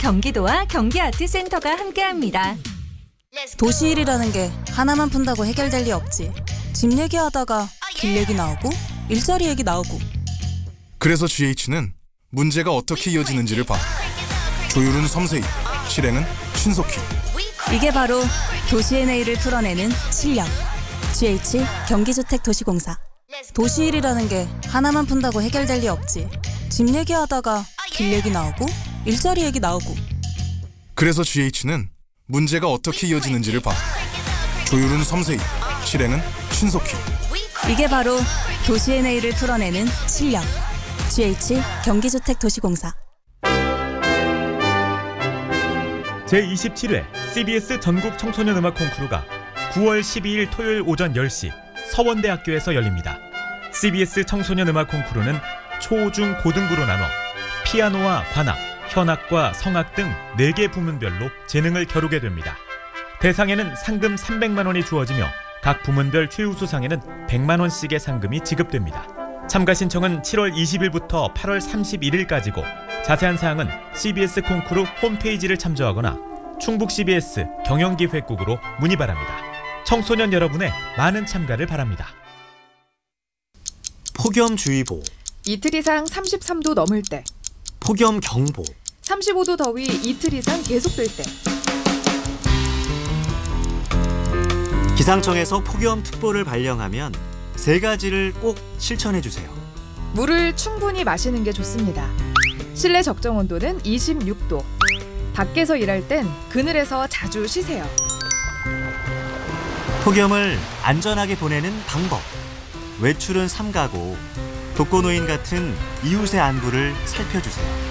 경기도와 경기아트센터가 함께합니다. 도시 일이라는 게 하나만 푼다고 해결될 리 없지. 집 얘기하다가 길 얘기 나오고 일자리 얘기 나오고. 그래서 GH는 문제가 어떻게 이어지는지를 봐. 조율은 섬세히, 실행은 신속히. 이게 바로 도시의 내일을 풀어내는 실력. GH 경기주택도시공사. 도시 일이라는 게 하나만 푼다고 해결될 리 없지. 집 얘기하다가 길 얘기 나오고 일자리 얘기 나오고. 그래서 GH는 문제가 어떻게 이어지는지를 봐. 조율은 섬세히, 실행은 신속히. 이게 바로 도시의 내일을 풀어내는 실력. GH 경기주택도시공사. 제27회 CBS 전국 청소년음악 콩쿠르가 9월 12일 토요일 오전 10시 서원대학교에서 열립니다. CBS 청소년음악 콩쿠르는 초, 중, 고등부로 나눠 피아노와 관악, 현악과 성악 등 4개 부문별로 재능을 겨루게 됩니다. 대상에는 상금 300만 원이 주어지며 각 부문별 최우수상에는 100만 원씩의 상금이 지급됩니다. 참가 신청은 7월 20일부터 8월 31일까지고 자세한 사항은 CBS 콩쿠르 홈페이지를 참조하거나 충북 CBS 경영기획국으로 문의 바랍니다. 청소년 여러분의 많은 참가를 바랍니다. 폭염주의보, 이틀 이상 33도 넘을 때, 폭염경보, 35도 더위 이틀 이상 계속될 때, 기상청에서 폭염특보를 발령하면 3가지를 꼭 실천해주세요. 물을 충분히 마시는 게 좋습니다. 실내 적정 온도는 26도. 밖에서 일할 땐 그늘에서 자주 쉬세요. 폭염을 안전하게 보내는 방법. 외출은 삼가고 독거노인 같은 이웃의 안부를 살펴주세요.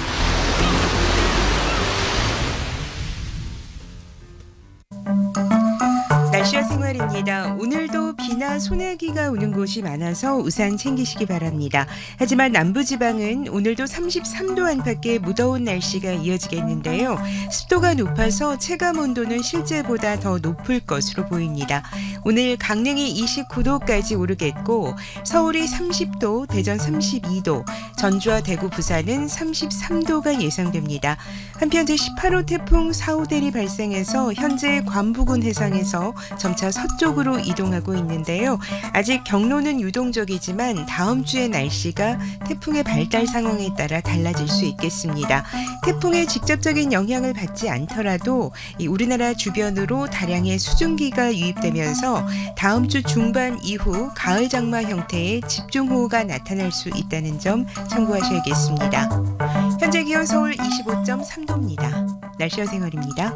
날씨와 생활입니다. 오늘도 비나 소나기가 오는 곳이 많아서 우산 챙기시기 바랍니다. 하지만 남부지방은 오늘도 33도 안팎의 무더운 날씨가 이어지겠는데요. 습도가 높아서 체감온도는 실제보다 더 높을 것으로 보입니다. 오늘 강릉이 29도까지 오르겠고 서울이 30도, 대전 32도, 전주와 대구, 부산은 33도가 예상됩니다. 한편 제18호 태풍 사우델이 발생해서 현재 관부군 해상에서 점차 서쪽으로 이동하고 있는데요. 아직 경로는 유동적이지만 다음 주의 날씨가 태풍의 발달 상황에 따라 달라질 수 있겠습니다. 태풍의 직접적인 영향을 받지 않더라도 우리나라 주변으로 다량의 수증기가 유입되면서 다음 주 중반 이후 가을 장마 형태의 집중호우가 나타날 수 있다는 점 참고하셔야겠습니다. 현재 기온 서울 25.3도입니다. 날씨와 생활입니다.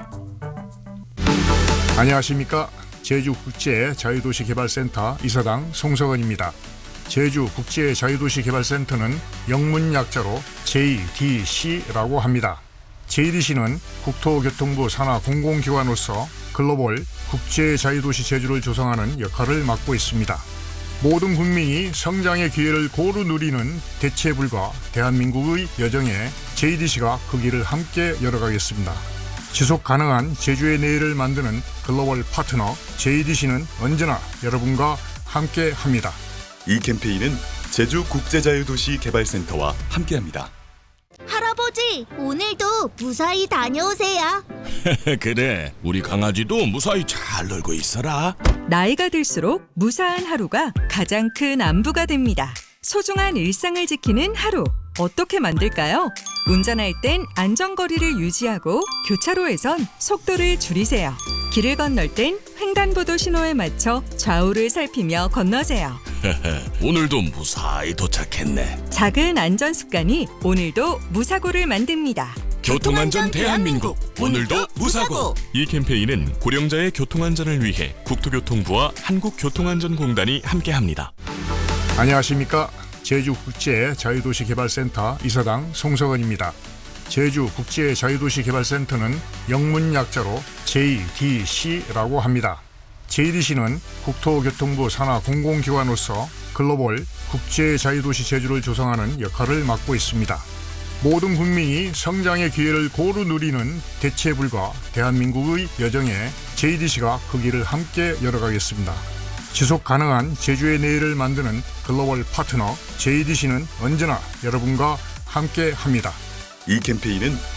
안녕하십니까. 제주국제자유도시개발센터 이사장 송석원입니다. 제주국제자유도시개발센터는 영문 약자로 JDC라고 합니다. JDC는 국토교통부 산하 공공기관으로서 글로벌 국제자유도시 제주를 조성하는 역할을 맡고 있습니다. 모든 국민이 성장의 기회를 고루 누리는 대체불가 대한민국의 여정에 JDC가 그 길을 함께 열어가겠습니다. 지속 가능한 제주의 내일을 만드는 글로벌 파트너 JDC는 언제나 여러분과 함께합니다. 이 캠페인은 제주국제자유도시개발센터와 함께합니다. 할아버지, 오늘도 무사히 다녀오세요. 그래, 우리 강아지도 무사히 잘 놀고 있어라. 나이가 들수록 무사한 하루가 가장 큰 안부가 됩니다. 소중한 일상을 지키는 하루, 어떻게 만들까요? 운전할 땐 안전거리를 유지하고 교차로에선 속도를 줄이세요. 길을 건널 땐 횡단보도 신호에 맞춰 좌우를 살피며 건너세요. 오늘도 무사히 도착했네. 작은 안전 습관이 오늘도 무사고를 만듭니다. 교통안전 대한민국, 오늘도 무사고. 이 캠페인은 고령자의 교통안전을 위해 국토교통부와 한국교통안전공단이 함께합니다. 안녕하십니까. 제주국제자유도시개발센터 이사장 송석원입니다. 제주국제자유도시개발센터는 영문 약자로 JDC라고 합니다. JDC는 국토교통부 산하 공공기관으로서 글로벌 국제자유도시 제주를 조성하는 역할을 맡고 있습니다. 모든 국민이 성장의 기회를 고루 누리는 대체불가 대한민국의 여정에 JDC가 그 길을 함께 열어가겠습니다. 지속 가능한 제주의 내일을 만드는 글로벌 파트너 JDC는 언제나 여러분과 함께합니다. 이 캠페인은